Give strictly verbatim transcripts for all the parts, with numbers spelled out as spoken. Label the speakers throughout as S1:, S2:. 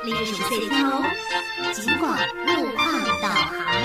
S1: 六十岁天哦，尽管路况导航。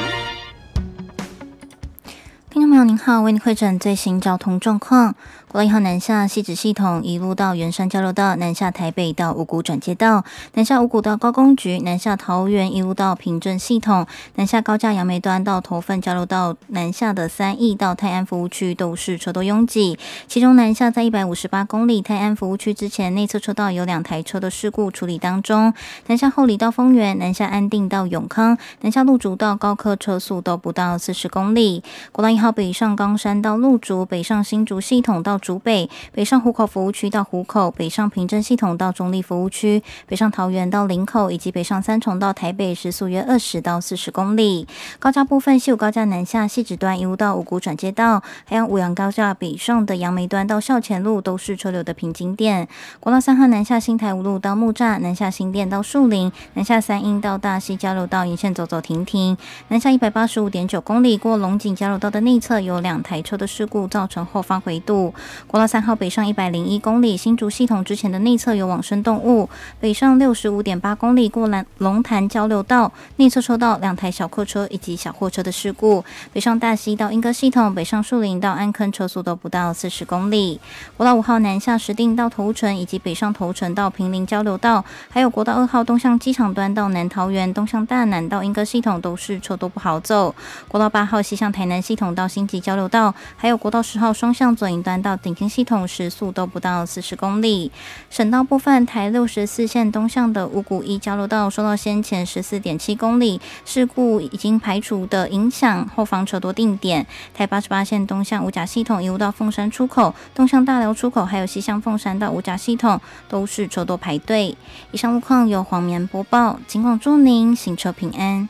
S1: 听众朋友您好，为您汇诊最新交通状况。国道一号南下汐止系统一路到圆山交流道，南下台北到五股转接道，南下五股到高工局，南下桃园一路到平镇系统，南下高架杨梅端到头份交流道，南下的三义到泰安服务区都是车多拥挤。其中南下在一百五十八公里泰安服务区之前，内侧车道有两台车的事故处理当中。南下后里到丰原，南下安定到永康，南下路竹到高科车速都不到四十公里。国道一号北上冈山到路竹，北上新竹系统到竹北，北上湖口服务区到湖口，北上平镇系统到中立服务区，北上桃园到林口，以及北上三重到台北时速约二十到四十公里。高架部分，西武高架南下汐止端一路到五股转接道，还有五杨高架北上的杨梅端到校前路都是车流的瓶颈点。国道三号南下新台五路到木栅，南下新店到树林，南下三鹰到大溪交流道沿线走走停停，南下一百八十五点九公里过龙井交流道的内侧有两台车的事故，造成后方回堵。国道三号北上一百零一公里，新竹系统之前的内侧有往生动物，北上六十五点八公里过龙潭交流道，内侧车道两台小客车以及小货车的事故，北上大溪到莺歌系统，北上树林到安坑车速都不到四十公里。国道五号南下石碇到头城，以及北上头城到平林交流道，还有国道二号东向机场端到南桃园，东向大南到莺歌系统都是车多不好走。国道八号西向台南系统到新集交流道，还有国道十号双向左营端到顶金系统时速都不到四十公里。省道部分，台六十四线东向的五股一交流道受到先前十四点七公里事故已经排除的影响，后方车多定点。台八十八线东向五甲系统一路到凤山出口，东向大寮出口，还有西向凤山到五甲系统都是车多排队。以上路况由黄棉播报，尽管祝您行车平安。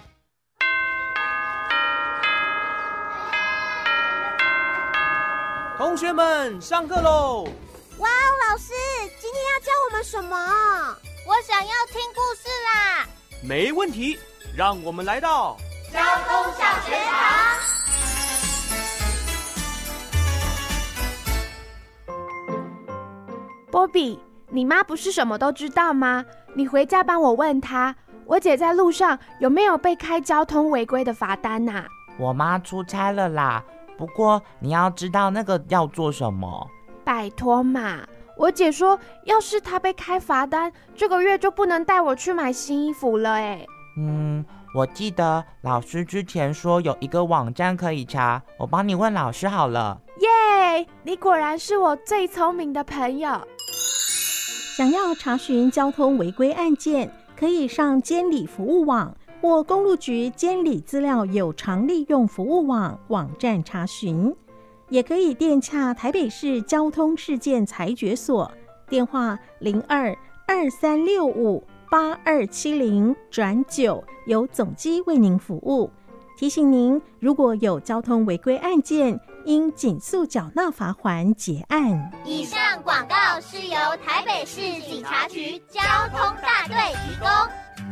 S2: 同学们，上课喽！
S3: 哇哦，老师，今天要教我们什么？
S4: 我想要听故事啦！
S2: 没问题，让我们来到
S4: 交通小学堂。
S5: 波比，你妈不是什么都知道吗？你回家帮我问她，我姐在路上有没有被开交通违规的罚单啊？
S6: 我妈出差了啦，不过你要知道那个要做什么。
S5: 拜托嘛，我姐说要是她被开罚单，这个月就不能带我去买新衣服了哎。
S6: 嗯，我记得老师之前说有一个网站可以查，我帮你问老师好了。
S5: 耶，你果然是我最聪明的朋友。
S7: 想要查询交通违规案件，可以上监理服务网或公路局监理资料有偿利用服务网网站查询，也可以电洽台北市交通事件裁决所，电话零二二三六五八二七零转九，由总机为您服务。提醒您，如果有交通违规案件，应尽速缴纳罚锾结案。
S4: 以上广告是由台北市警察局交通大队提供。